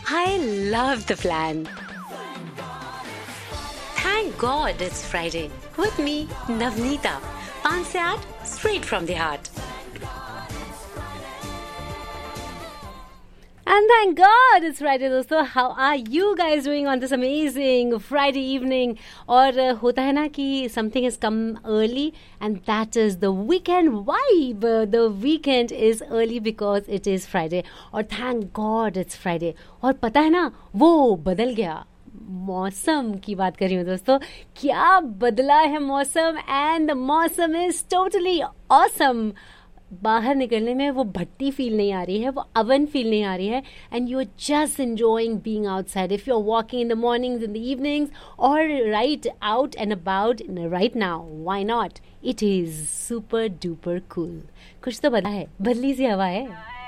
I love the plan. Thank God it's Friday. With me, Navneeta. 5 से 8, straight from the heart. And thank God it's Friday, दोस्तों. How are you guys doing on this amazing Friday evening? और होता है ना कि something has come early and that is the weekend vibe. The weekend is early because it is Friday. और thank God it's Friday. और पता है ना, वो बदल गया. मौसम की बात कर रही हूँ दोस्तों. क्या बदला है मौसम, and the मौसम is totally awesome. बाहर निकलने में वो भट्टी फील नहीं आ रही है, वो अवन फील नहीं आ रही है, and you are just enjoying being outside. If you are walking in the mornings, in the evenings, और right out and about right now, why not? It is super duper cool. कुछ तो बदला है, बदली सी हवा है.